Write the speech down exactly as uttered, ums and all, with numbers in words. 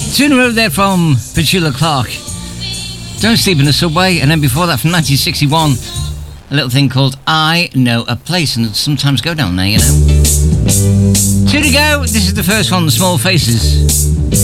Two in a row there from Petula Clark. Don't Sleep in the Subway. And then before that from nineteen sixty-one, a little thing called I Know a Place. And sometimes go down there, you know. Two to go. This is the first one, Small Faces.